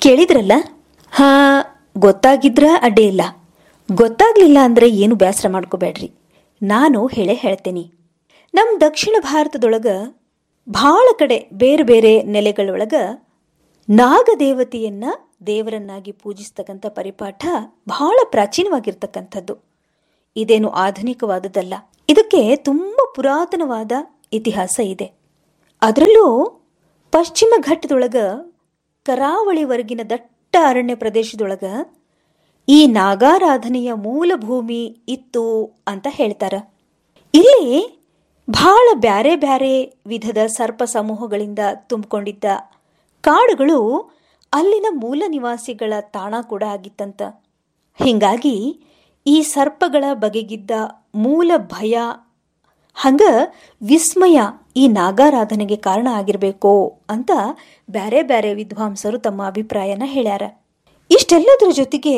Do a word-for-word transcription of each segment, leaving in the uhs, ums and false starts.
ಕೇಳಿದ್ರಲ್ಲ? ಹಾ, ಗೊತ್ತಾಗಿದ್ರ ಅಡ್ಡಿ ಇಲ್ಲ, ಗೊತ್ತಾಗ್ಲಿಲ್ಲ ಅಂದ್ರೆ ಏನು ಬೇಸರ ಮಾಡ್ಕೋಬೇಡ್ರಿ. ನಾನು ಹೇಳೇ ಹೇಳ್ತೇನೆ. ನಮ್ಮ ದಕ್ಷಿಣ ಭಾರತದೊಳಗ ಭಾಳ ಕಡೆ ಬೇರೆ ಬೇರೆ ನೆಲೆಗಳೊಳಗ ನಾಗದೇವತೆಯನ್ನ ದೇವರನ್ನಾಗಿ ಪೂಜಿಸ್ತಕ್ಕಂಥ ಪರಿಪಾಠ ಬಹಳ ಪ್ರಾಚೀನವಾಗಿರ್ತಕ್ಕಂಥದ್ದು. ಇದೇನು ಆಧುನಿಕವಾದದ್ದಲ್ಲ. ಇದಕ್ಕೆ ತುಂಬ ಪುರಾತನವಾದ ಇತಿಹಾಸ ಇದೆ. ಅದರಲ್ಲೂ ಪಶ್ಚಿಮ ಘಟ್ಟದೊಳಗ ಕರಾವಳಿವರೆಗಿನ ದಟ್ಟ ಅರಣ್ಯ ಪ್ರದೇಶದೊಳಗ ಈ ನಾಗಾರಾಧನೆಯ ಮೂಲ ಭೂಮಿ ಇತ್ತು ಅಂತ ಹೇಳ್ತಾರ. ಇಲ್ಲಿ ಬಹಳ ಬ್ಯಾರೆ ಬ್ಯಾರೆ ವಿಧದ ಸರ್ಪ ಸಮೂಹಗಳಿಂದ ತುಂಬಿಕೊಂಡಿದ್ದ ಕಾಡುಗಳು ಅಲ್ಲಿನ ಮೂಲ ನಿವಾಸಿಗಳ ತಾಣ ಕೂಡ ಆಗಿತ್ತಂತ. ಹೀಗಾಗಿ ಈ ಸರ್ಪಗಳ ಬಗೆಗಿದ್ದ ಮೂಲ ಭಯ ಹಂಗ ವಿಸ್ಮಯ ಈ ನಾಗಾರಾಧನೆಗೆ ಕಾರಣ ಆಗಿರಬೇಕು ಅಂತ ಬ್ಯಾರೆ ಬ್ಯಾರೆ ವಿದ್ವಾಂಸರು ತಮ್ಮ ಅಭಿಪ್ರಾಯನ ಹೇಳ್ಯಾರ. ಇಷ್ಟೆಲ್ಲದರ ಜೊತೆಗೆ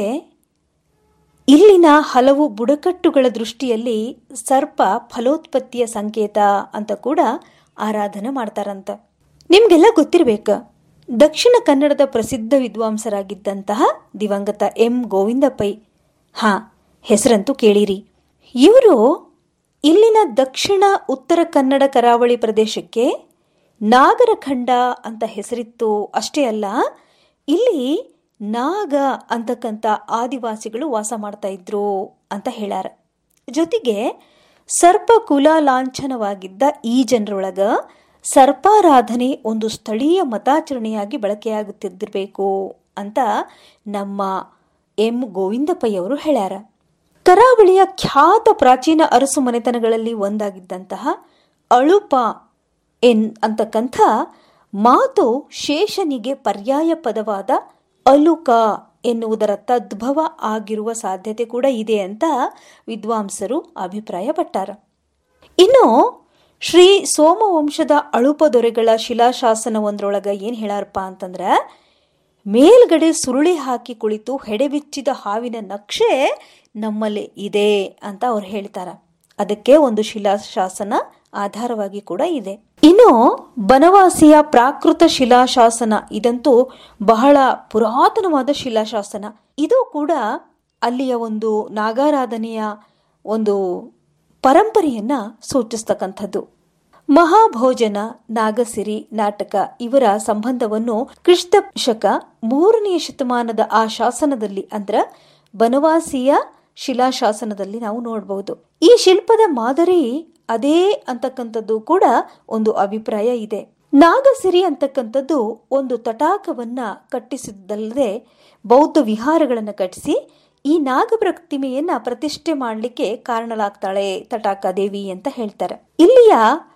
ಇಲ್ಲಿನ ಹಲವು ಬುಡಕಟ್ಟುಗಳ ದೃಷ್ಟಿಯಲ್ಲಿ ಸರ್ಪ ಫಲೋತ್ಪತ್ತಿಯ ಸಂಕೇತ ಅಂತ ಕೂಡ ಆರಾಧನೆ ಮಾಡ್ತಾರಂತ. ನಿಮ್ಗೆಲ್ಲ ಗೊತ್ತಿರಬೇಕ, ದಕ್ಷಿಣ ಕನ್ನಡದ ಪ್ರಸಿದ್ಧ ವಿದ್ವಾಂಸರಾಗಿದ್ದಂತಹ ದಿವಂಗತ ಎಂ ಗೋವಿಂದ ಪೈ, ಹಾ ಹೆಸರಂತೂ ಕೇಳಿರಿ. ಇವರು ಇಲ್ಲಿನ ದಕ್ಷಿಣ ಉತ್ತರ ಕನ್ನಡ ಕರಾವಳಿ ಪ್ರದೇಶಕ್ಕೆ ನಾಗರಖಂಡ ಅಂತ ಹೆಸರಿತ್ತು. ಅಷ್ಟೇ ಅಲ್ಲ, ಇಲ್ಲಿ ನಾಗ ಅಂತಕ್ಕಂಥ ಆದಿವಾಸಿಗಳು ವಾಸ ಮಾಡ್ತಾ ಇದ್ರು ಅಂತ ಹೇಳ್ಯಾರ. ಜೊತೆಗೆ ಸರ್ಪ ಕುಲ ಲಾಂಛನವಾಗಿದ್ದ ಈ ಜನರೊಳಗ ಸರ್ಪಾರಾಧನೆ ಒಂದು ಸ್ಥಳೀಯ ಮತಾಚರಣೆಯಾಗಿ ಬಳಕೆಯಾಗುತ್ತಿದ್ದಿರಬೇಕು ಅಂತ ನಮ್ಮ ಎಂ ಗೋವಿಂದ ಪೈ ಅವರು ಹೇಳ್ಯಾರ. ಕರಾವಳಿಯ ಖ್ಯಾತ ಪ್ರಾಚೀನ ಅರಸು ಮನೆತನಗಳಲ್ಲಿ ಒಂದಾಗಿದ್ದಂತಹ ಅಳುಪ ಎನ್ ಅಂತಕ್ಕಂಥ ಮಾತು ಶೇಷನಿಗೆ ಪರ್ಯಾಯ ಪದವಾದ ಅಲುಕ ಎನ್ನುವುದರ ತದ್ಭವ ಆಗಿರುವ ಸಾಧ್ಯತೆ ಕೂಡ ಇದೆ ಅಂತ ವಿದ್ವಾಂಸರು ಅಭಿಪ್ರಾಯಪಟ್ಟಾರ. ಇನ್ನು ಶ್ರೀ ಸೋಮವಂಶದ ಅಳುಪ ದೊರೆಗಳ ಶಿಲಾಶಾಸನ ಒಂದ್ರೊಳಗ ಏನ್ ಹೇಳಾರಪ್ಪ ಅಂತಂದ್ರ, ಮೇಲ್ಗಡೆ ಸುರುಳಿ ಹಾಕಿ ಕುಳಿತು ಹೆಡೆಬಿಚ್ಚಿದ ಹಾವಿನ ನಕ್ಷೆ ನಮ್ಮಲ್ಲಿ ಇದೆ ಅಂತ ಅವ್ರು ಹೇಳ್ತಾರ. ಅದಕ್ಕೆ ಒಂದು ಶಿಲಾಶಾಸನ ಆಧಾರವಾಗಿ ಕೂಡ ಇದೆ. ಇನ್ನು ಬನವಾಸಿಯ ಪ್ರಾಕೃತ ಶಿಲಾಶಾಸನ, ಇದಂತೂ ಬಹಳ ಪುರಾತನವಾದ ಶಿಲಾಶಾಸನ. ಇದು ಕೂಡ ಅಲ್ಲಿಯ ಒಂದು ನಾಗಾರಾಧನೆಯ ಒಂದು ಪರಂಪರೆಯನ್ನ ಸೂಚಿಸ್ತಕ್ಕಂಥದ್ದು. ಮಹಾಭೋಜನ, ನಾಗಸಿರಿ ನಾಟಕ ಇವರ ಸಂಬಂಧವನ್ನು ಕ್ರಿಸ್ತ ಶಕ ಮೂರನೆಯ ಶತಮಾನದ ಆ ಶಾಸನದಲ್ಲಿ ಅಂದ್ರ ಬನವಾಸಿಯ ಶಿಲಾಶಾಸನದಲ್ಲಿ ನಾವು ನೋಡಬಹುದು. ಈ ಶಿಲ್ಪದ ಮಾದರಿ ಅದೇ ಅಂತಕ್ಕಂಥದ್ದು ಕೂಡ ಒಂದು ಅಭಿಪ್ರಾಯ ಇದೆ. ನಾಗಸಿರಿ ಅಂತಕ್ಕಂಥದ್ದು ಒಂದು ತಟಾಕವನ್ನ ಕಟ್ಟಿಸಿದ್ದಲ್ಲದೆ ಬೌದ್ಧ ವಿಹಾರಗಳನ್ನು ಕಟ್ಟಿಸಿ ಈ ನಾಗ ಪ್ರತಿಮೆಯನ್ನ ಪ್ರತಿಷ್ಠೆ ಮಾಡಲಿಕ್ಕೆ ಕಾರಣಲಾಗ್ತಾಳೆ ತಟಾಕ ದೇವಿ ಅಂತ ಹೇಳ್ತಾರೆ. ಇಲ್ಲಿಯ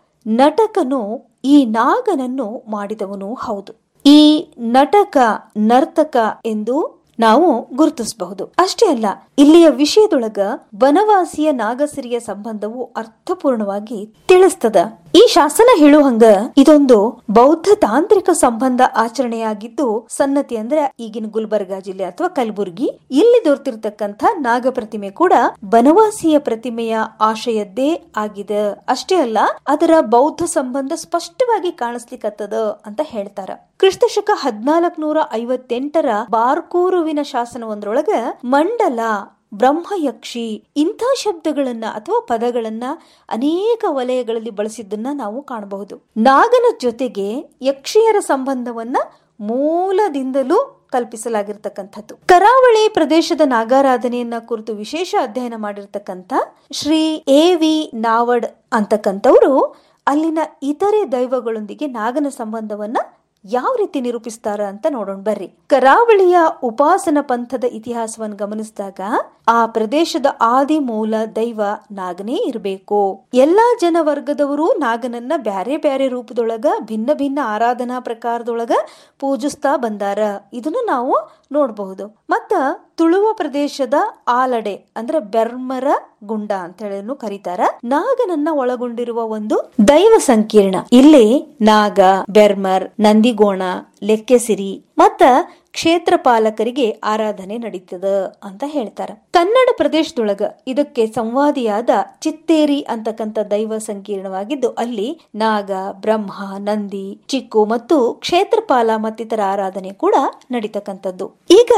ನಟಕನು ಈ ನಾಗನನ್ನು ಮಾಡಿದವನು ಹೌದು. ಈ ನಟಕ ನರ್ತಕ ಎಂದು ನಾವು ಗುರುತಿಸಬಹುದು. ಅಷ್ಟೇ ಅಲ್ಲ, ಇಲ್ಲಿಯ ವಿಷಯದೊಳಗ ಬನವಾಸಿಯ ನಾಗಸಿರಿಯ ಸಂಬಂಧವು ಅರ್ಥಪೂರ್ಣವಾಗಿ ತಿಳಿಸ್ತದ. ಈ ಶಾಸನ ಹೇಳುವಂಗ ಇದೊಂದು ಬೌದ್ಧ ತಾಂತ್ರಿಕ ಸಂಬಂಧ ಆಚರಣೆಯಾಗಿದ್ದು, ಸನ್ನತಿ ಅಂದ್ರೆ ಈಗಿನ ಗುಲ್ಬರ್ಗಾ ಜಿಲ್ಲೆ ಅಥವಾ ಕಲಬುರ್ಗಿ, ಇಲ್ಲಿ ದೊರೆತಿರ್ತಕ್ಕಂಥ ನಾಗ ಪ್ರತಿಮೆ ಕೂಡ ಬನವಾಸಿಯ ಪ್ರತಿಮೆಯ ಆಶಯದ್ದೇ ಆಗಿದೆ. ಅಷ್ಟೇ ಅಲ್ಲ, ಅದರ ಬೌದ್ಧ ಸಂಬಂಧ ಸ್ಪಷ್ಟವಾಗಿ ಕಾಣಿಸ್ಲಿಕ್ಕತ್ತದ ಅಂತ ಹೇಳ್ತಾರ. ಕ್ರಿಸ್ತಶಕ ಹದಿನಾಲ್ಕು ನೂರ ಐವತ್ತೆಂಟರ ಬಾರ್ಕೂರುವಿನ ಶಾಸನವೊಂದ್ರೊಳಗ ಮಂಡಲ, ಬ್ರಹ್ಮಯಕ್ಷಿ ಇಂಥ ಶಬ್ದಗಳನ್ನ ಅಥವಾ ಪದಗಳನ್ನ ಅನೇಕ ವಲಯಗಳಲ್ಲಿ ಬಳಸಿದ್ದನ್ನ ನಾವು ಕಾಣಬಹುದು. ನಾಗನ ಜೊತೆಗೆ ಯಕ್ಷಿಯರ ಸಂಬಂಧವನ್ನ ಮೂಲದಿಂದಲೂ ಕಲ್ಪಿಸಲಾಗಿರ್ತಕ್ಕಂಥದ್ದು. ಕರಾವಳಿ ಪ್ರದೇಶದ ನಾಗಾರಾಧನೆಯನ್ನ ಕುರಿತು ವಿಶೇಷ ಅಧ್ಯಯನ ಮಾಡಿರ್ತಕ್ಕಂಥ ಶ್ರೀ ಎ ವಿ ನಾವಡ್ ಅಂತಕ್ಕಂಥವ್ರು ಅಲ್ಲಿನ ಇತರೆ ದೈವಗಳೊಂದಿಗೆ ನಾಗನ ಸಂಬಂಧವನ್ನ ಯಾವ ರೀತಿ ನಿರೂಪಿಸ್ತಾರ ಅಂತ ನೋಡೋಣ ಬರ್ರಿ. ಕರಾವಳಿಯ ಉಪಾಸನ ಪಂಥದ ಇತಿಹಾಸವನ್ನು ಗಮನಿಸಿದಾಗ ಆ ಪ್ರದೇಶದ ಆದಿ ಮೂಲ ದೈವ ನಾಗನೇ ಇರಬೇಕು. ಎಲ್ಲಾ ಜನ ವರ್ಗದವರು ನಾಗನನ್ನ ಬ್ಯಾರೆ ಬ್ಯಾರೆ ರೂಪದೊಳಗ ಭಿನ್ನ ಭಿನ್ನ ಆರಾಧನಾ ಪ್ರಕಾರದೊಳಗ ಪೂಜಿಸ್ತಾ ಬಂದಾರ. ಇದನ್ನು ನಾವು ನೋಡಬಹುದು. ಮತ್ತ ತುಳುವ ಪ್ರದೇಶದ ಆಲಡೆ ಅಂದ್ರೆ ಬೆರ್ಮರ ಗುಂಡ ಅಂತ ಹೇಳಿ ಕರೀತಾರ. ನಾಗನನ್ನ ಒಳಗೊಂಡಿರುವ ಒಂದು ದೈವ ಸಂಕೀರ್ಣ. ಇಲ್ಲಿ ನಾಗ, ಬೆರ್ಮರ್, ನಂದಿಗೋಣ, ಲೆಕ್ಕೆಸಿರಿ ಮತ್ತ ಕ್ಷೇತ್ರ ಪಾಲಕರಿಗೆ ಆರಾಧನೆ ನಡೀತದ ಅಂತ ಹೇಳ್ತಾರ. ಕನ್ನಡ ಪ್ರದೇಶದೊಳಗ ಇದಕ್ಕೆ ಸಂವಾದಿಯಾದ ಚಿತ್ತೇರಿ ಅಂತಕ್ಕಂಥ ದೈವ ಸಂಕೀರ್ಣವಾಗಿದ್ದು ಅಲ್ಲಿ ನಾಗ, ಬ್ರಹ್ಮ, ನಂದಿ, ಚಿಕ್ಕು ಮತ್ತು ಕ್ಷೇತ್ರಪಾಲ ಮತ್ತಿತರ ಆರಾಧನೆ ಕೂಡ ನಡೀತಕ್ಕಂಥದ್ದು. ಈಗ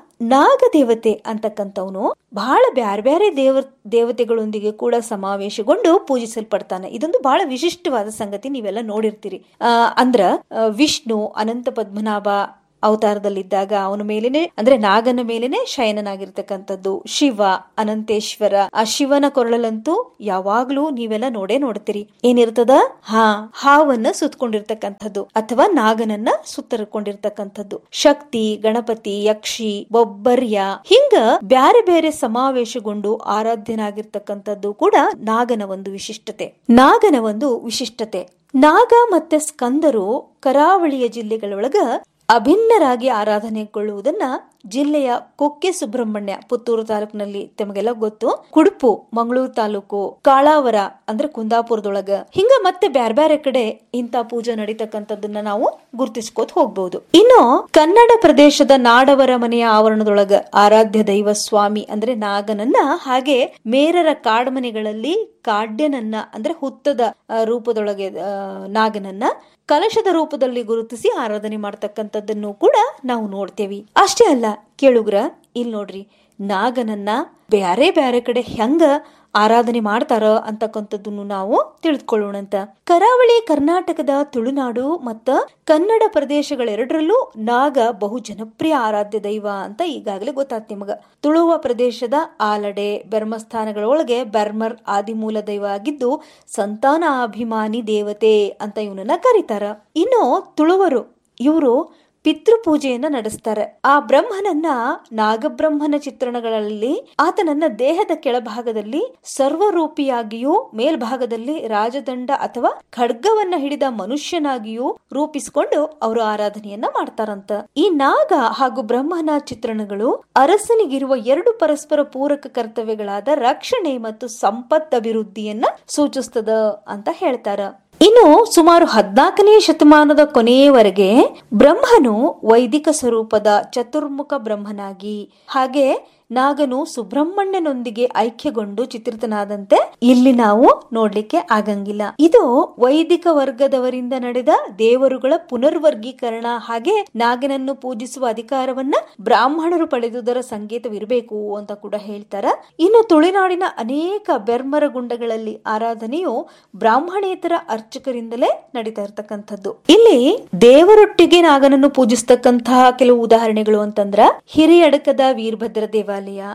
ನಾಗದೇವತೆ ಅಂತಕ್ಕಂಥವನು ಬಹಳ ಬ್ಯಾರೆ ಬ್ಯಾರೆ ದೇವ ದೇವತೆಗಳೊಂದಿಗೆ ಕೂಡ ಸಮಾವೇಶಗೊಂಡು ಪೂಜಿಸಲ್ಪಡ್ತಾನೆ. ಇದೊಂದು ಬಹಳ ವಿಶಿಷ್ಟವಾದ ಸಂಗತಿ, ನೀವೆಲ್ಲ ನೋಡಿರ್ತೀರಿ. ಆ ಅಂದ್ರ ವಿಷ್ಣು ಅನಂತ ಪದ್ಮನಾಭ ಅವತಾರದಲ್ಲಿದ್ದಾಗ ಅವನ ಮೇಲೇನೆ ಅಂದ್ರೆ ನಾಗನ ಮೇಲೇನೆ ಶಯನನಾಗಿರ್ತಕ್ಕಂಥದ್ದು. ಶಿವ ಅನಂತೇಶ್ವರ, ಆ ಶಿವನ ಕೊರಳಲ್ಲಂತೂ ಯಾವಾಗ್ಲೂ ನೀವೆಲ್ಲ ನೋಡೇ ನೋಡ್ತೀರಿ. ಏನಿರ್ತದ? ಹಾ ಹಾವನ್ನ ಸುತ್ತಕೊಂಡಿರ್ತಕ್ಕಂಥದ್ದು ಅಥವಾ ನಾಗನನ್ನ ಸುತ್ತರ್ಕೊಂಡಿರ್ತಕ್ಕಂಥದ್ದು. ಶಕ್ತಿ, ಗಣಪತಿ, ಯಕ್ಷಿ, ಬೊಬ್ಬರ್ಯ ಹಿಂಗ ಬ್ಯಾರೆ ಬೇರೆ ಸಮಾವೇಶಗೊಂಡು ಆರಾಧ್ಯನಾಗಿರ್ತಕ್ಕಂಥದ್ದು ಕೂಡ ನಾಗನ ಒಂದು ವಿಶಿಷ್ಟತೆ. ನಾಗನ ಒಂದು ವಿಶಿಷ್ಟತೆ ನಾಗ ಮತ್ತೆ ಸ್ಕಂದರು ಕರಾವಳಿಯ ಜಿಲ್ಲೆಗಳೊಳಗ ಅಭಿನ್ನರಾಗಿ ಆರಾಧನೆಗೊಳ್ಳುವುದನ್ನ ಜಿಲ್ಲೆಯ ಕುಕ್ಕೆ ಸುಬ್ರಹ್ಮಣ್ಯ ಪುತ್ತೂರು ತಾಲೂಕಿನಲ್ಲಿ ತಮಗೆಲ್ಲ ಗೊತ್ತು, ಕುಡುಪು ಮಂಗಳೂರು ತಾಲೂಕು, ಕಾಳಾವರ ಅಂದ್ರೆ ಕುಂದಾಪುರದೊಳಗ ಹಿಂಗ ಮತ್ತೆ ಬ್ಯಾರೆ ಬ್ಯಾರೆ ಕಡೆ ಇಂತ ಪೂಜೆ ನಡೀತಕ್ಕಂಥದ್ದನ್ನ ನಾವು ಗುರ್ತಿಸ್ಕೋತ ಹೋಗ್ಬಹುದು. ಇನ್ನು ಕನ್ನಡ ಪ್ರದೇಶದ ನಾಡವರ ಮನೆಯ ಆವರಣದೊಳಗ ಆರಾಧ್ಯ ದೈವ ಸ್ವಾಮಿ ಅಂದ್ರೆ ನಾಗನನ್ನ, ಹಾಗೆ ಮೇರರ ಕಾಡ್ಮನೆಗಳಲ್ಲಿ ಕಾಡ್ಯನನ್ನ ಅಂದ್ರೆ ಹುತ್ತದ ರೂಪದೊಳಗೆ ನಾಗನನ್ನ ಕಲಶದ ರೂಪದಲ್ಲಿ ಗುರುತಿಸಿ ಆರಾಧನೆ ಮಾಡ್ತಕ್ಕಂಥದ್ದನ್ನು ಕೂಡ ನಾವು ನೋಡ್ತೇವಿ. ಅಷ್ಟೇ ಅಲ್ಲ ಕೇಳುಗ್ರ, ಇಲ್ಲಿ ನೋಡ್ರಿ ನಾಗನನ್ನ ಬ್ಯಾರೆ ಬ್ಯಾರೆ ಕಡೆ ಹೆಂಗ ಆರಾಧನೆ ಮಾಡ್ತಾರ ಅಂತಕ್ಕಂಥದ್ದನ್ನು ನಾವು ತಿಳಿದುಕೊಳ್ಳೋಣಂತ. ಕರಾವಳಿ ಕರ್ನಾಟಕದ ತುಳುನಾಡು ಮತ್ತ ಕನ್ನಡ ಪ್ರದೇಶಗಳೆರಡರಲ್ಲೂ ನಾಗ ಬಹು ಜನಪ್ರಿಯ ಆರಾಧ್ಯ ದೈವ ಅಂತ ಈಗಾಗಲೇ ಗೊತ್ತಾತ್ ನಿಮಗ. ತುಳುವ ಪ್ರದೇಶದ ಆಲಡೆ ಬೆರ್ಮಸ್ಥಾನಗಳೊಳಗೆ ಬೆರ್ಮರ್ ಆದಿಮೂಲ ದೈವ ಆಗಿದ್ದು ಸಂತಾನ ಅಭಿಮಾನಿ ದೇವತೆ ಅಂತ ಇವನನ್ನ ಕರೀತಾರ. ಇನ್ನು ತುಳುವರು ಇವರು ಪಿತೃಪೂಜೆಯನ್ನ ನಡೆಸ್ತಾರೆ. ಆ ಬ್ರಹ್ಮನನ್ನ ನಾಗಬ್ರಹ್ಮನ ಚಿತ್ರಣಗಳಲ್ಲಿ ಆತನನ್ನ ದೇಹದ ಕೆಳಭಾಗದಲ್ಲಿ ಸರ್ವರೂಪಿಯಾಗಿಯೂ ಮೇಲ್ಭಾಗದಲ್ಲಿ ರಾಜದಂಡ ಅಥವಾ ಖಡ್ಗವನ್ನ ಹಿಡಿದ ಮನುಷ್ಯನಾಗಿಯೂ ರೂಪಿಸಿಕೊಂಡು ಅವರು ಆರಾಧನೆಯನ್ನ ಮಾಡ್ತಾರಂತ. ಈ ನಾಗ ಹಾಗೂ ಬ್ರಹ್ಮನ ಚಿತ್ರಣಗಳು ಅರಸನಿಗಿರುವ ಎರಡು ಪರಸ್ಪರ ಪೂರಕ ಕರ್ತವ್ಯಗಳಾದ ರಕ್ಷಣೆ ಮತ್ತು ಸಂಪತ್ ಅಭಿವೃದ್ಧಿಯನ್ನ ಸೂಚಿಸ್ತದ ಅಂತ ಹೇಳ್ತಾರ. ಇನ್ನು ಸುಮಾರು ಹದ್ನಾಲ್ಕನೇ ಶತಮಾನದ ಕೊನೆಯವರೆಗೆ ಬ್ರಹ್ಮನು ವೈದಿಕ ಸ್ವರೂಪದ ಚತುರ್ಮುಖ ಬ್ರಹ್ಮನಾಗಿ, ಹಾಗೆ ನಾಗನು ಸುಬ್ರಹ್ಮಣ್ಯನೊಂದಿಗೆ ಐಕ್ಯಗೊಂಡು ಚಿತ್ರಿತನಾದಂತೆ ಇಲ್ಲಿ ನಾವು ನೋಡ್ಲಿಕ್ಕೆ ಆಗಂಗಿಲ್ಲ. ಇದು ವೈದಿಕ ವರ್ಗದವರಿಂದ ನಡೆದ ದೇವರುಗಳ ಪುನರ್ವರ್ಗೀಕರಣ, ಹಾಗೆ ನಾಗನನ್ನು ಪೂಜಿಸುವ ಅಧಿಕಾರವನ್ನ ಬ್ರಾಹ್ಮಣರು ಪಡೆದುದರ ಸಂಕೇತವಿರಬೇಕು ಅಂತ ಕೂಡ ಹೇಳ್ತಾರ. ಇನ್ನು ತುಳುನಾಡಿನ ಅನೇಕ ಬೆರ್ಮರ ಗುಂಡಗಳಲ್ಲಿ ಆರಾಧನೆಯು ಬ್ರಾಹ್ಮಣೇತರ ಅರ್ಚಕರಿಂದಲೇ ನಡೀತಾ ಇರ್ತಕ್ಕಂಥದ್ದು. ಇಲ್ಲಿ ದೇವರೊಟ್ಟಿಗೆ ನಾಗನನ್ನು ಪೂಜಿಸ್ತಕ್ಕಂತಹ ಕೆಲವು ಉದಾಹರಣೆಗಳು ಅಂತಂದ್ರ ಹಿರಿಯಡಕದ ವೀರಭದ್ರ ದೇವಾಲಯ,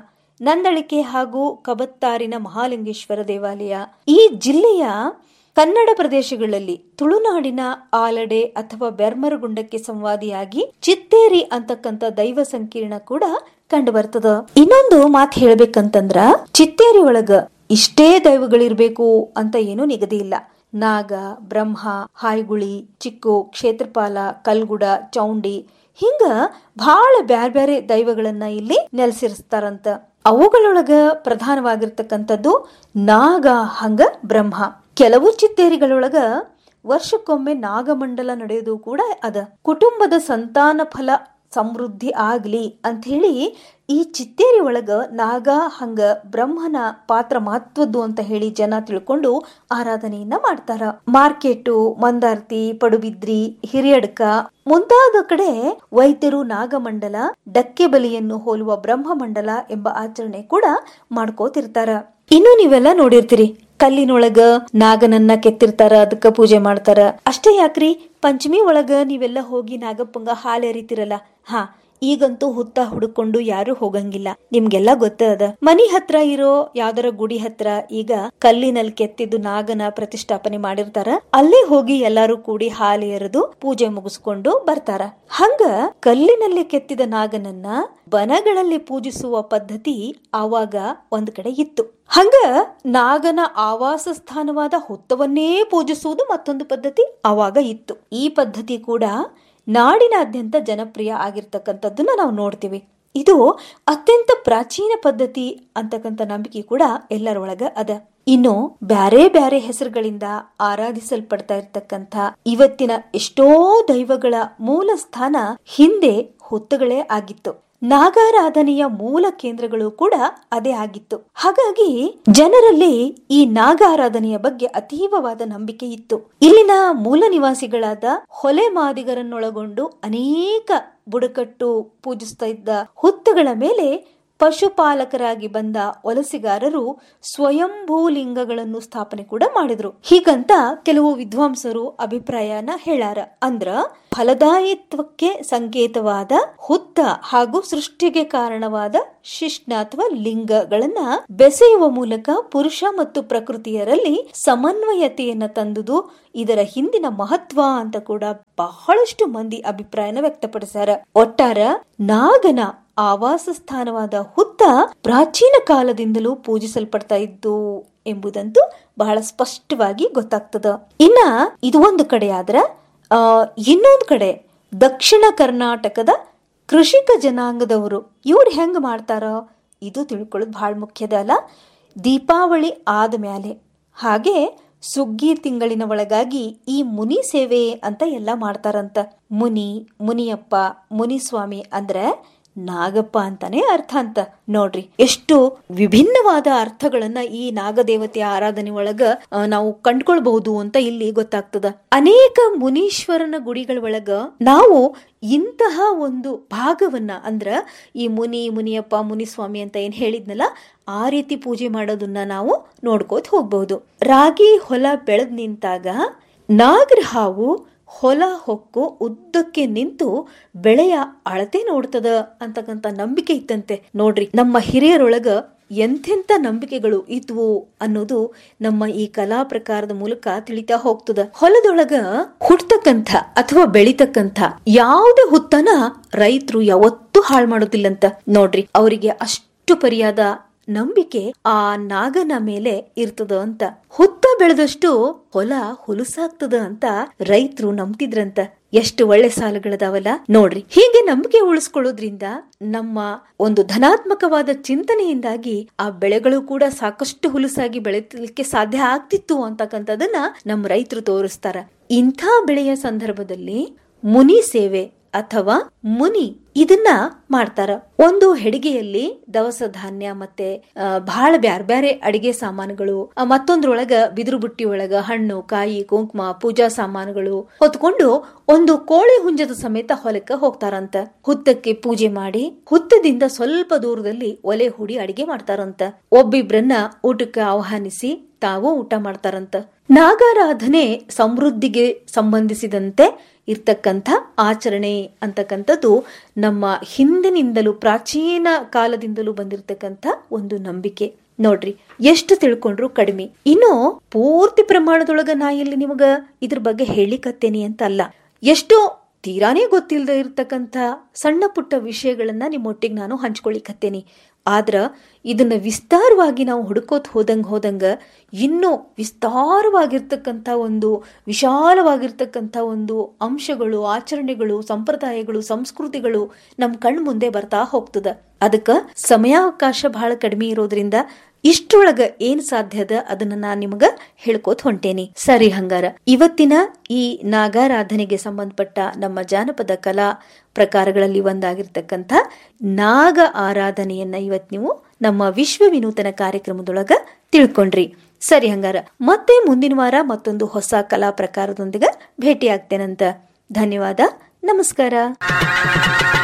ನಂದಳಿಕೆ ಹಾಗೂ ಕಬತ್ತಾರಿನ ಮಹಾಲಿಂಗೇಶ್ವರ ದೇವಾಲಯ. ಈ ಜಿಲ್ಲೆಯ ಕನ್ನಡ ಪ್ರದೇಶಗಳಲ್ಲಿ ತುಳುನಾಡಿನ ಆಲಡೆ ಅಥವಾ ಬೆರ್ಮರಗುಂಡಕ್ಕೆ ಸಂವಾದಿಯಾಗಿ ಚಿತ್ತೇರಿ ಅಂತಕ್ಕಂಥ ದೈವ ಸಂಕೀರ್ಣ ಕೂಡ ಕಂಡು ಬರ್ತದ. ಇನ್ನೊಂದು ಮಾತು ಹೇಳ್ಬೇಕಂತಂದ್ರ ಚಿತ್ತೇರಿ ಒಳಗ ಇಷ್ಟೇ ದೈವಗಳಿರ್ಬೇಕು ಅಂತ ಏನು ನಿಗದಿ ಇಲ್ಲ. ನಾಗ, ಬ್ರಹ್ಮ, ಹಾಯ್ಗುಳಿ, ಚಿಕ್ಕು, ಕ್ಷೇತ್ರಪಾಲ, ಕಲ್ಗುಡ, ಚೌಂಡಿ ಹಿಂಗ ಬಹಳ ಬ್ಯಾರೆ ಬ್ಯಾರೆ ದೈವಗಳನ್ನ ಇಲ್ಲಿ ನೆಲೆಸಿರ್ತಾರಂತ. ಅವುಗಳೊಳಗ ಪ್ರಧಾನವಾಗಿರ್ತಕ್ಕಂಥದ್ದು ನಾಗ ಹಂಗ ಬ್ರಹ್ಮ. ಕೆಲವು ಚಿತ್ತೇರಿಗಳೊಳಗ ವರ್ಷಕ್ಕೊಮ್ಮೆ ನಾಗಮಂಡಲ ನಡೆಯೋದು ಕೂಡ ಅದ. ಕುಟುಂಬದ ಸಂತಾನ ಫಲ ಸಮೃದ್ಧಿ ಆಗ್ಲಿ ಅಂತ ಹೇಳಿ ಈ ಚಿತ್ತೇರಿ ಒಳಗ ನಾಗ ಹಂಗ ಬ್ರಹ್ಮನ ಪಾತ್ರ ಮಹತ್ವದ್ದು ಅಂತ ಹೇಳಿ ಜನ ತಿಳ್ಕೊಂಡು ಆರಾಧನೆಯನ್ನ ಮಾಡ್ತಾರ. ಮಾರ್ಕೆಟು, ಮಂದಾರ್ತಿ, ಪಡುಬಿದ್ರಿ, ಹಿರಿಯಡ್ಕ ಮುಂತಾದ ಕಡೆ ವೈದ್ಯರು ನಾಗಮಂಡಲ, ಡಕ್ಕೆ ಬಲಿಯನ್ನು ಹೋಲುವ ಬ್ರಹ್ಮಮಂಡಲ ಎಂಬ ಆಚರಣೆ ಕೂಡ ಮಾಡ್ಕೋತಿರ್ತಾರ. ಇನ್ನು ನೀವೆಲ್ಲ ನೋಡಿರ್ತೀರಿ ಕಲ್ಲಿನೊಳಗ ನಾಗನನ್ನ ಕೆತ್ತಿರ್ತಾರ, ಅದಕ್ಕ ಪೂಜೆ ಮಾಡ್ತಾರ. ಅಷ್ಟೇ ಯಾಕ್ರಿ, ಪಂಚಮಿ ಒಳಗ ನೀವೆಲ್ಲ ಹೋಗಿ ನಾಗಪ್ಪಂಗ ಹಾಲು ಎರಿತಿರಲ್ಲ, ಹಾ ಈಗಂತೂ ಹುತ್ತ ಹುಡುಕೊಂಡು ಯಾರು ಹೋಗಂಗಿಲ್ಲ, ನಿಮ್ಗೆಲ್ಲಾ ಗೊತ್ತದ. ಮನಿ ಹತ್ರ ಇರೋ ಯಾವ್ದಾರ ಗುಡಿ ಹತ್ರ ಈಗ ಕಲ್ಲಿನಲ್ಲಿ ಕೆತ್ತಿದ್ದು ನಾಗನ ಪ್ರತಿಷ್ಠಾಪನೆ ಮಾಡಿರ್ತಾರ, ಅಲ್ಲೇ ಹೋಗಿ ಎಲ್ಲಾರು ಕೂಡಿ ಹಾಲು ಎರೆದು ಪೂಜೆ ಮುಗಿಸ್ಕೊಂಡು ಬರ್ತಾರ. ಹಂಗ ಕಲ್ಲಿನಲ್ಲಿ ಕೆತ್ತಿದ ನಾಗನನ್ನ ಬನಗಳಲ್ಲಿ ಪೂಜಿಸುವ ಪದ್ಧತಿ ಆವಾಗ ಒಂದ್ ಕಡೆ ಇತ್ತು. ಹಂಗ ನಾಗನ ಆವಾಸ ಸ್ಥಾನವಾದ ಹುತ್ತವನ್ನೇ ಪೂಜಿಸುವುದು ಮತ್ತೊಂದು ಪದ್ಧತಿ ಆವಾಗ ಇತ್ತು. ಈ ಪದ್ಧತಿ ಕೂಡ ನಾಡಿನಾದ್ಯಂತ ಜನಪ್ರಿಯ ಆಗಿರ್ತಕ್ಕಂಥದ್ದನ್ನ ನಾವು ನೋಡ್ತೀವಿ. ಇದು ಅತ್ಯಂತ ಪ್ರಾಚೀನ ಪದ್ಧತಿ ಅಂತಕ್ಕಂಥ ನಂಬಿಕೆ ಕೂಡ ಎಲ್ಲರೊಳಗ ಅದ. ಇನ್ನು ಬ್ಯಾರೆ ಬ್ಯಾರೆ ಹೆಸರುಗಳಿಂದ ಆರಾಧಿಸಲ್ಪಡ್ತಾ ಇರ್ತಕ್ಕಂಥ ಇವತ್ತಿನ ಎಷ್ಟೋ ದೈವಗಳ ಮೂಲ ಸ್ಥಾನ ಹಿಂದೆ ಹುತ್ತಗಳೇ ಆಗಿತ್ತು. ನಾಗಾರಾಧನೆಯ ಮೂಲ ಕೇಂದ್ರಗಳು ಕೂಡ ಅದೇ ಆಗಿತ್ತು. ಹಾಗಾಗಿ ಜನರಲ್ಲಿ ಈ ನಾಗಾರಾಧನೆಯ ಬಗ್ಗೆ ಅತೀವವಾದ ನಂಬಿಕೆ ಇತ್ತು. ಇಲ್ಲಿನ ಮೂಲ ನಿವಾಸಿಗಳಾದ ಹೊಲೆ ಮಾದಿಗರನ್ನೊಳಗೊಂಡು ಅನೇಕ ಬುಡಕಟ್ಟು ಪೂಜಿಸ್ತಾ ಇದ್ದ ಹುತ್ತಗಳ ಮೇಲೆ ಪಶುಪಾಲಕರಾಗಿ ಬಂದ ವಲಸಿಗಾರರು ಸ್ವಯಂಭೂ ಲಿಂಗಗಳನ್ನು ಸ್ಥಾಪನೆ ಕೂಡ ಮಾಡಿದ್ರು. ಹೀಗಂತ ಕೆಲವು ವಿದ್ವಾಂಸರು ಅಭಿಪ್ರಾಯನ ಹೇಳಾರ. ಅಂದ್ರ ಫಲದಾಯಿತ್ವಕ್ಕೆ ಸಂಕೇತವಾದ ಹುತ್ತ ಹಾಗೂ ಸೃಷ್ಟಿಗೆ ಕಾರಣವಾದ ಶಿಷ್ಣ ಅಥವಾ ಲಿಂಗಗಳನ್ನ ಬೆಸೆಯುವ ಮೂಲಕ ಪುರುಷ ಮತ್ತು ಪ್ರಕೃತಿಯರಲ್ಲಿ ಸಮನ್ವಯತೆಯನ್ನ ತಂದುದು ಇದರ ಹಿಂದಿನ ಮಹತ್ವ ಅಂತ ಕೂಡ ಬಹಳಷ್ಟು ಮಂದಿ ಅಭಿಪ್ರಾಯನ ವ್ಯಕ್ತಪಡಿಸ್ಯಾರ. ಒಟ್ಟಾರ ನಾಗನ ಆವಾಸ ಸ್ಥಾನವಾದ ಹುತ್ತ ಪ್ರಾಚೀನ ಕಾಲದಿಂದಲೂ ಪೂಜಿಸಲ್ಪಡ್ತಾ ಇದ್ದು ಎಂಬುದಂತೂ ಬಹಳ ಸ್ಪಷ್ಟವಾಗಿ ಗೊತ್ತಾಗ್ತದ. ಇನ್ನ ಇದು ಒಂದು ಕಡೆ ಆದ್ರ ಆ ಇನ್ನೊಂದು ಕಡೆ ದಕ್ಷಿಣ ಕರ್ನಾಟಕದ ಕೃಷಿಕ ಜನಾಂಗದವರು ಇವ್ರು ಹೆಂಗ್ ಮಾಡ್ತಾರ ಇದು ತಿಳ್ಕೊಳ್ಳೋದು ಬಹಳ ಮುಖ್ಯದ ಅಲ್ಲ. ದೀಪಾವಳಿ ಆದ ಮ್ಯಾಲೆ ಹಾಗೆ ಸುಗ್ಗಿ ತಿಂಗಳಿನ ಒಳಗಾಗಿ ಈ ಮುನಿ ಸೇವೆ ಅಂತ ಎಲ್ಲಾ ಮಾಡ್ತಾರಂತ. ಮುನಿ, ಮುನಿಯಪ್ಪ, ಮುನಿಸ್ವಾಮಿ ಅಂದ್ರೆ ನಾಗಪ್ಪ ಅಂತಾನೆ ಅರ್ಥ ಅಂತ. ನೋಡ್ರಿ ಎಷ್ಟು ವಿಭಿನ್ನವಾದ ಅರ್ಥಗಳನ್ನ ಈ ನಾಗದೇವತೆಯ ಆರಾಧನೆ ಒಳಗ ನಾವು ಕಂಡ್ಕೊಳ್ಬಹುದು ಅಂತ ಇಲ್ಲಿ ಗೊತ್ತಾಗ್ತದ. ಅನೇಕ ಮುನೀಶ್ವರನ ಗುಡಿಗಳ ಒಳಗ ನಾವು ಇಂತಹ ಒಂದು ಭಾಗವನ್ನ ಅಂದ್ರ ಈ ಮುನಿ, ಮುನಿಯಪ್ಪ, ಮುನಿಸ್ವಾಮಿ ಅಂತ ಏನ್ ಹೇಳಿದ್ನಲ್ಲ ಆ ರೀತಿ ಪೂಜೆ ಮಾಡೋದನ್ನ ನಾವು ನೋಡ್ಕೋತ ಹೋಗ್ಬಹುದು. ರಾಗಿ ಹೊಲ ಬೆಳೆದ್ ನಿಂತಾಗ ನಾಗರ ಹಾವು ಹೊಲ ಹೊಕ್ಕು ಉದ್ದಕ್ಕೆ ನಿಂತು ಬೆಳೆಯ ಅಳತೆ ನೋಡ್ತದ ಅಂತಕ್ಕಂತ ನಂಬಿಕೆ ಇತ್ತಂತೆ. ನೋಡ್ರಿ ನಮ್ಮ ಹಿರಿಯರೊಳಗ ಎಂತೆಂತ ನಂಬಿಕೆಗಳು ಇದ್ವು ಅನ್ನೋದು ನಮ್ಮ ಈ ಕಲಾ ಪ್ರಕಾರದ ಮೂಲಕ ತಿಳಿತಾ ಹೋಗ್ತದ. ಹೊಲದೊಳಗ ಹುಟ್ಟತಕ್ಕಂಥ ಅಥವಾ ಬೆಳಿತಕ್ಕಂಥ ಯಾವುದೇ ಹುತ್ತನ ರೈತರು ಯಾವತ್ತೂ ಹಾಳು ಮಾಡೋದಿಲ್ಲಂತ. ನೋಡ್ರಿ ಅವರಿಗೆ ಅಷ್ಟು ಪರಿಯಾದ ನಂಬಿಕೆ ಆ ನಾಗನ ಮೇಲೆ ಇರ್ತದ ಅಂತ. ಹುತ್ತ ಬೆಳೆದಷ್ಟು ಹೊಲ ಹುಲುಸಾಗ್ತದ ಅಂತ ರೈತರು ನಂಬ್ತಿದ್ರಂತ. ಎಷ್ಟು ಒಳ್ಳೆ ಸಾಲುಗಳದಾವಲ್ಲ ನೋಡ್ರಿ. ಹೀಗೆ ನಂಬಿಕೆ ಉಳಿಸ್ಕೊಳ್ಳೋದ್ರಿಂದ ನಮ್ಮ ಒಂದು ಧನಾತ್ಮಕವಾದ ಚಿಂತನೆಯಿಂದಾಗಿ ಆ ಬೆಳೆಗಳು ಕೂಡ ಸಾಕಷ್ಟು ಹುಲುಸಾಗಿ ಬೆಳೆಯಲಿಕ್ಕೆ ಸಾಧ್ಯ ಆಗ್ತಿತ್ತು ಅಂತಕ್ಕಂಥದನ್ನ ನಮ್ಮ ರೈತರು ತೋರಿಸ್ತಾರ. ಇಂಥ ಬೆಳೆಯ ಸಂದರ್ಭದಲ್ಲಿ ಮುನಿ ಸೇವೆ ಅಥವಾ ಮುನಿ ಇದನ್ನ ಮಾಡ್ತಾರ. ಒಂದು ಹೆಡಿಗೆಯಲ್ಲಿ ದವಸ ಧಾನ್ಯ ಮತ್ತೆ ಬಹಳ ಬ್ಯಾರೆ ಬ್ಯಾರೆ ಅಡಿಗೆ ಸಾಮಾನುಗಳು, ಮತ್ತೊಂದ್ರೊಳಗ ಬಿದಿರು ಬುಟ್ಟಿ ಒಳಗ ಹಣ್ಣು, ಕಾಯಿ, ಕುಂಕುಮ, ಪೂಜಾ ಸಾಮಾನುಗಳು ಹೊತ್ಕೊಂಡು ಒಂದು ಕೋಳಿ ಹುಂಜದ ಸಮೇತ ಹೊಲಕ್ಕ ಹೋಗ್ತಾರಂತ. ಹುತ್ತಕ್ಕೆ ಪೂಜೆ ಮಾಡಿ ಹುತ್ತದಿಂದ ಸ್ವಲ್ಪ ದೂರದಲ್ಲಿ ಒಲೆ ಹೂಡಿ ಅಡಿಗೆ ಮಾಡ್ತಾರಂತ. ಒಬ್ಬಿಬ್ರನ್ನ ಊಟಕ್ಕೆ ಆಹ್ವಾನಿಸಿ ತಾವು ಊಟ ಮಾಡ್ತಾರಂತ. ನಾಗಾರಾಧನೆ ಸಮೃದ್ಧಿಗೆ ಸಂಬಂಧಿಸಿದಂತೆ ಇರ್ತಕ್ಕಂಥ ಆಚರಣೆ ಅಂತಕ್ಕಂಥದ್ದು ನಮ್ಮ ಹಿಂದಿನಿಂದಲೂ ಪ್ರಾಚೀನ ಕಾಲದಿಂದಲೂ ಬಂದಿರತಕ್ಕಂಥ ಒಂದು ನಂಬಿಕೆ. ನೋಡ್ರಿ ಎಷ್ಟು ತಿಳ್ಕೊಂಡ್ರು ಕಡಿಮೆ. ಇನ್ನು ಪೂರ್ತಿ ಪ್ರಮಾಣದೊಳಗ ನಾ ಇಲ್ಲಿ ನಿಮಗ ಇದ್ರ ಬಗ್ಗೆ ಹೇಳಿಕತ್ತೇನಿ ಅಂತ ಅಲ್ಲ, ಎಷ್ಟೋ ತೀರಾನೇ ಗೊತ್ತಿಲ್ಲದೆ ಇರ್ತಕ್ಕಂಥ ಸಣ್ಣ ಪುಟ್ಟ ವಿಷಯಗಳನ್ನ ನಿಮ್ಮೊಟ್ಟಿಗೆ ನಾನು ಹಂಚ್ಕೊಳಿಕತ್ತೇನಿ. ಆದ್ರ ಇದನ್ನ ವಿಸ್ತಾರವಾಗಿ ನಾವು ಹುಡುಕೋತ್ ಹೋದಂಗ ಹೋದಂಗ ಇನ್ನೂ ವಿಸ್ತಾರವಾಗಿರ್ತಕ್ಕಂಥ ಒಂದು ವಿಶಾಲವಾಗಿರ್ತಕ್ಕಂಥ ಒಂದು ಅಂಶಗಳು, ಆಚರಣೆಗಳು, ಸಂಪ್ರದಾಯಗಳು, ಸಂಸ್ಕೃತಿಗಳು ನಮ್ ಕಣ್ ಮುಂದೆ ಬರ್ತಾ ಹೋಗ್ತದ. ಅದಕ್ಕ ಸಮಯಾವಕಾಶ ಬಹಳ ಕಡಿಮೆ ಇರೋದ್ರಿಂದ ಇಷ್ಟೊಳಗ ಏನ್ ಸಾಧ್ಯದ ಅದನ್ನ ನಾನ್ ನಿಮಗ ಹೇಳ್ಕೋತ ಹೊಂಟೇನಿ. ಸರಿ, ಹಂಗಾರ ಇವತ್ತಿನ ಈ ನಾಗಾರಾಧನೆಗೆ ಸಂಬಂಧಪಟ್ಟ ನಮ್ಮ ಜಾನಪದ ಕಲಾ ಪ್ರಕಾರಗಳಲ್ಲಿ ಒಂದಾಗಿರ್ತಕ್ಕಂಥ ನಾಗ ಆರಾಧನೆಯನ್ನ ಇವತ್ ನೀವು ನಮ್ಮ ವಿಶ್ವ ವಿನೂತನ ಕಾರ್ಯಕ್ರಮದೊಳಗ ತಿಳ್ಕೊಂಡ್ರಿ. ಸರಿ, ಹಂಗಾರ ಮತ್ತೆ ಮುಂದಿನ ವಾರ ಮತ್ತೊಂದು ಹೊಸ ಕಲಾ ಪ್ರಕಾರದೊಂದಿಗೆ ಭೇಟಿ ಆಗ್ತೇನಂತ. ಧನ್ಯವಾದ, ನಮಸ್ಕಾರ.